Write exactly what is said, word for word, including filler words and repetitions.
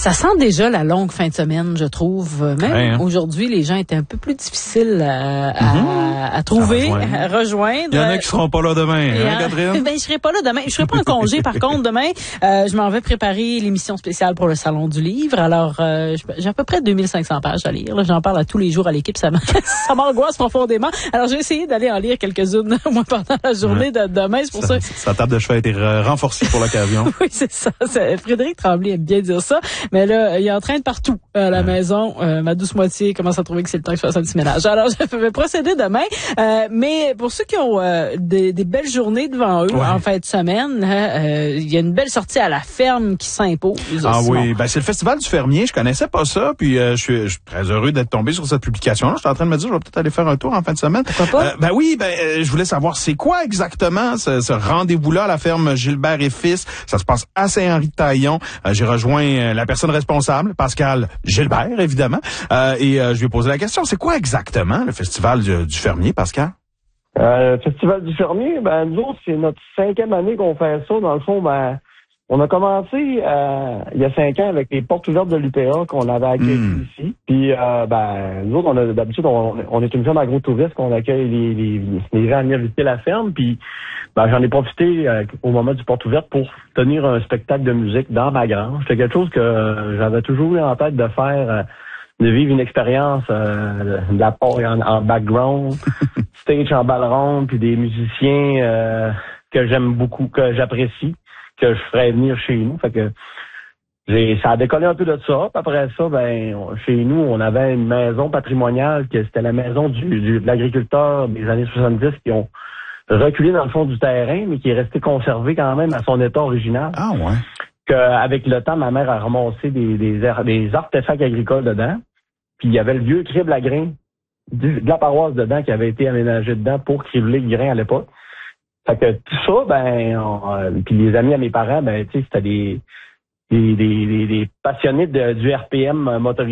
Ça sent déjà la longue fin de semaine, je trouve. Même ouais, hein? Aujourd'hui, les gens étaient un peu plus difficiles à, mm-hmm. à, à trouver, à rejoindre. Il y en a qui seront pas là demain, hein, Catherine? Ben, je serai pas là demain. Je serai pas en congé, par contre, demain. Euh, je m'en vais préparer l'émission spéciale pour le Salon du Livre. Alors, euh, j'ai à peu près deux mille cinq cents pages à lire. Là, j'en parle à tous les jours à l'équipe. Ça, ça m'angoisse profondément. Alors, j'ai essayé d'aller en lire quelques-unes, moi, pendant la journée ouais. de demain. C'est pour ça, ça... Sa table de chevet a été renforcée pour l'occasion. Oui, c'est ça. C'est... Frédéric Tremblay aime bien dire ça. Mais là, il entraîne partout à la ouais. maison. Euh, ma douce moitié commence à trouver que c'est le temps que je fasse un petit ménage. Alors, je vais procéder demain. Euh, mais pour ceux qui ont euh, des, des belles journées devant eux ouais. en fin de semaine, euh, il y a une belle sortie à la ferme qui s'impose. Ah Simon. Oui, ben c'est le Festival du fermier. Je connaissais pas ça. Puis euh, je, suis, je suis très heureux d'être tombé sur cette publication-là. Je suis en train de me dire, je vais peut-être aller faire un tour en fin de semaine. Pourquoi pas? Euh, ben oui, ben euh, je voulais savoir c'est quoi exactement ce, ce rendez-vous-là à la ferme Gilbert et Fils. Ça se passe à Saint-Henri-de-Taillon. Euh, j'ai rejoint euh, la personne responsable, Pascal Gilbert, évidemment. Euh, et euh, je lui ai posé la question, c'est quoi exactement le Festival du, du fermier, Pascal? Euh, le Festival du fermier, ben nous autres, c'est notre cinquième année qu'on fait ça. Dans le fond, ben on a commencé euh, il y a cinq ans avec les portes ouvertes de l'U P A qu'on avait accueillies mmh. ici. Puis euh, ben nous autres, on a d'habitude, on, on est une ferme agro-touriste qu'on accueille les, les, les gens à venir visiter la ferme. Puis ben j'en ai profité euh, au moment du porte ouverte pour tenir un spectacle de musique dans ma grange. C'était quelque chose que euh, j'avais toujours eu en tête de faire. Euh, de vivre une expérience euh, de la part en, en background, stage en balle ronde, puis des musiciens euh, que j'aime beaucoup, que j'apprécie, que je ferais venir chez nous. Fait que j'ai ça a décollé un peu de ça. Puis après ça, ben chez nous, on avait une maison patrimoniale, que c'était la maison du, du de l'agriculteur des années soixante-dix qui ont reculé dans le fond du terrain, mais qui est resté conservé quand même à son état original. Ah ouais. Qu'avec le temps, ma mère a ramassé des, des, des artefacts agricoles dedans. Puis il y avait le vieux crible à grains de la paroisse dedans qui avait été aménagé dedans pour cribler le grain à l'époque. Fait que tout ça, ben, on, euh, puis les amis à mes parents, ben, tu sais, c'était des, des, des, des passionnés de, du R P M motorisé.